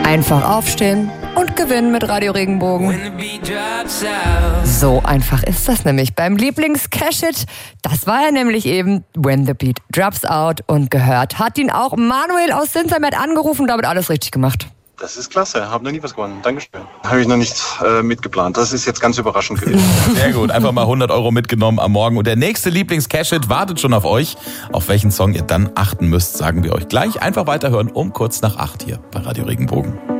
Einfach aufstehen und gewinnen mit Radio Regenbogen. So einfach ist das nämlich beim Lieblings-Cash-It. Das war ja nämlich eben When the Beat Drops Out, und gehört hat ihn auch Manuel aus Sinsheim, hat angerufen und damit alles richtig gemacht. Das ist klasse, habe noch nie was gewonnen. Dankeschön. Habe ich noch nicht mitgeplant. Das ist jetzt ganz überraschend gewesen. Sehr gut, einfach mal 100 Euro mitgenommen am Morgen. Und der nächste Lieblings-Cash-It wartet schon auf euch. Auf welchen Song ihr dann achten müsst, sagen wir euch gleich. Einfach weiterhören um kurz nach 8 hier bei Radio Regenbogen.